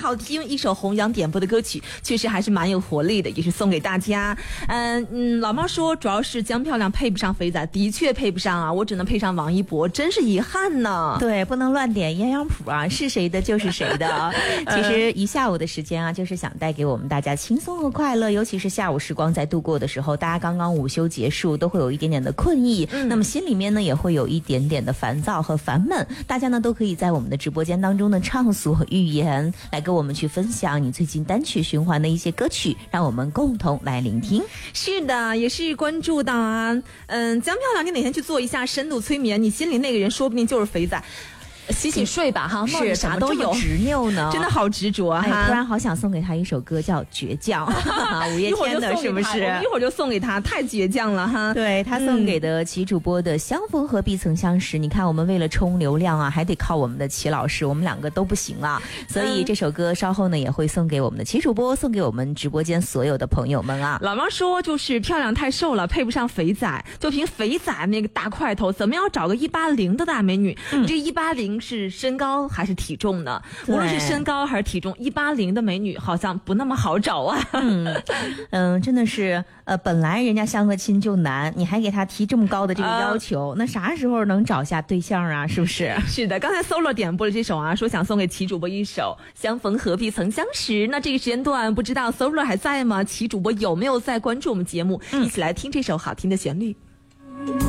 好听，一首弘扬点播的歌曲，确实还是蛮有活力的，也是送给大家。老猫说主要是江漂亮配不上肥仔，的确配不上啊，我只能配上王一博，真是遗憾呢。 对，不能乱点鸳鸯谱啊，是谁的就是谁的。其实一下午的时间啊，就是想带给我们大家轻松和快乐，尤其是下午时光在度过的时候，大家刚刚午休结束，都会有一点点的困意，那么心里面呢也会有一点点的烦躁和烦闷。大家呢都可以在我们的直播间当中呢畅所欲言，来跟我们去分享你最近单曲循环的一些歌曲，让我们共同来聆听。 是的，也是关注到啊，江漂亮，你哪天去做一下深度催眠，你心里那个人说不定就是肥仔。洗洗睡吧哈，梦里啥都有， 执拗呢， 真的好执着啊！ 突然好想送给他一首歌叫《倔强》，五月天的是不是？ 一会儿就送给他，太倔强了哈！ 对，他送给的齐主播的《相逢何必曾相识》，你看我们为了冲流量啊，还得靠我们的齐老师，我们两个都不行啊，所以这首歌稍后呢也会送给我们的齐主播，送给我们直播间所有的朋友们啊。 老王说就是漂亮太瘦了，配不上肥仔，就凭肥仔那个大块头，怎么样找个180的大美女？你这180是身高还是体重呢？无论是身高还是体重，180的美女好像不那么好找啊。 真的是本来人家相个亲就难，你还给他提这么高的这个要求，那啥时候能找下对象啊？是不是？ 是的，刚才 Solo 点播了这首啊，说想送给齐主播一首《相逢何必曾相识》。那这个时间段不知道 Solo 还在吗？齐主播有没有在关注我们节目？一起来听这首好听的旋律。